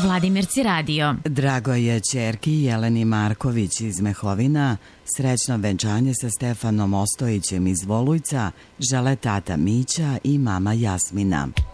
Vladimirci radio. Drago je ćerki Jeleni Marković iz Mehovina. Srećno venčanje sa Stefanom Ostojićem iz Volujca žele tata Mića i mama Jasmina.